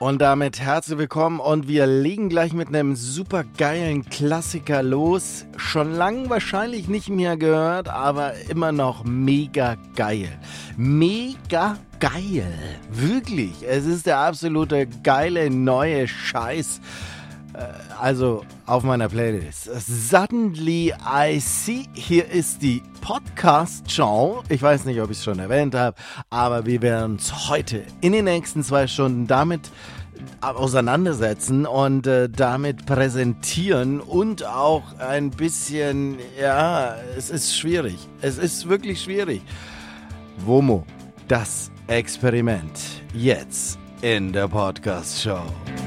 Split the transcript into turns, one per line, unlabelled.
Und damit herzlich willkommen und wir legen gleich mit einem super geilen Klassiker los. Schon lang wahrscheinlich nicht mehr gehört, aber immer noch mega geil. Mega geil. Wirklich. Es ist der absolute geile neue Scheiß. Also auf meiner Playlist. Suddenly I See. Hier ist die Podcast-Show. Ich weiß nicht, ob ich es schon erwähnt habe, aber wir werden uns heute in den nächsten 2 Stunden damit auseinandersetzen und damit präsentieren und auch ein bisschen, ja, es ist schwierig. Es ist wirklich schwierig. WOMO, das Experiment. Jetzt in der Podcast-Show.